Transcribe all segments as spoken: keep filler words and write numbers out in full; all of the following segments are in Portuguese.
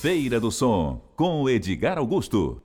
Feira do Som, com o Edgar Augusto.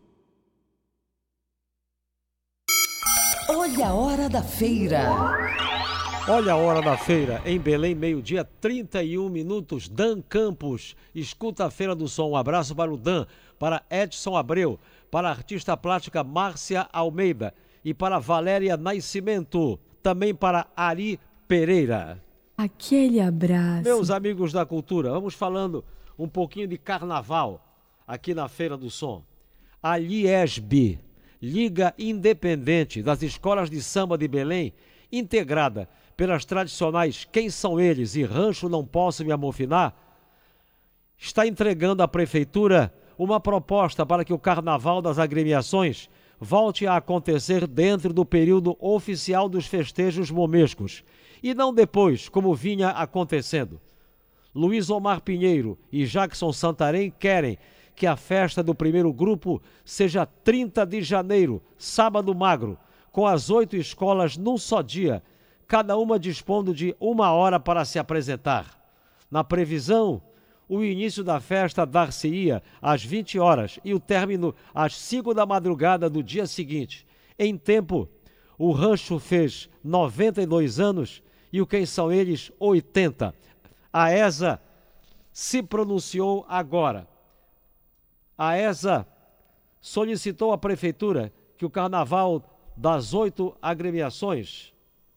Olha a hora da feira. Olha a hora da feira, em Belém, meio-dia, trinta e um minutos. Dan Campos, escuta a Feira do Som. Um abraço para o Dan, para Edson Abreu, para a artista plástica Márcia Almeida e para Valéria Nascimento, também para Ari Pereira. Aquele abraço. Meus amigos da cultura, vamos falando um pouquinho de carnaval aqui na Feira do Som. A Liesb, Liga Independente das Escolas de Samba de Belém, integrada pelas tradicionais Quem São Eles e Rancho Não Posso Me Amofinar, está entregando à Prefeitura uma proposta para que o Carnaval das Agremiações volte a acontecer dentro do período oficial dos festejos momescos e não depois, como vinha acontecendo. Luiz Omar Pinheiro e Jackson Santarém querem que a festa do primeiro grupo seja trinta de janeiro, sábado magro, com as oito escolas num só dia, cada uma dispondo de uma hora para se apresentar. Na previsão, o início da festa dar-se-ia às vinte horas e o término às cinco da madrugada do dia seguinte. Em tempo, o rancho fez noventa e dois anos e o Quem São Eles, oitenta. A E S A se pronunciou agora. A E S A solicitou à Prefeitura que o Carnaval das oito agremiações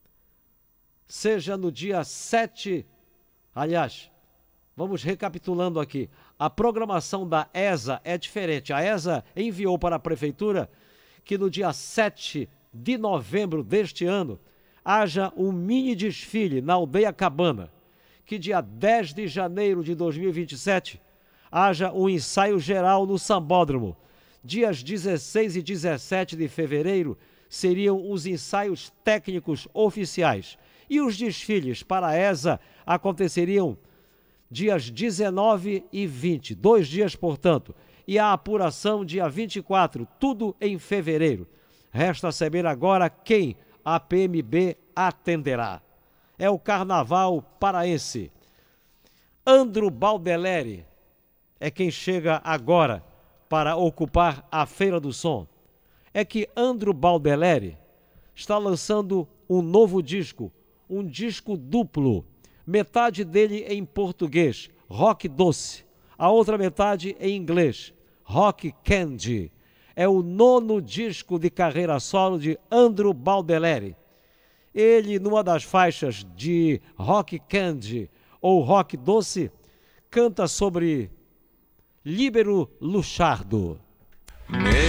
seja no dia sete. Aliás, vamos recapitulando aqui. A programação da E S A é diferente. A E S A enviou para a Prefeitura que no dia sete de novembro deste ano haja um mini desfile na Aldeia Cabana, que dia dez de janeiro de dois mil e vinte e sete haja um ensaio geral no Sambódromo. Dias dezesseis e dezessete de fevereiro seriam os ensaios técnicos oficiais. E os desfiles para a E S A aconteceriam dias dezenove e vinte, dois dias, portanto, e a apuração dia vinte e quatro, tudo em fevereiro. Resta saber agora quem a P M B atenderá. É o Carnaval paraense. Andro Baldelleri é quem chega agora para ocupar a Feira do Som. É que Andro Baldelleri está lançando um novo disco, um disco duplo, metade dele em português, Rock Doce, a outra metade em inglês, Rock Candy. É o nono disco de carreira solo de Andro Baldelleri. Ele, numa das faixas de Rock Candy ou Rock Doce, canta sobre Líbero Luchardo. Me